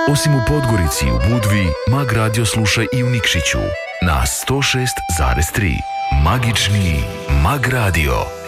Osim u Podgorici i u Budvi, Mag Radio slušaj i u Nikšiću na 106,3. Magični Mag Radio.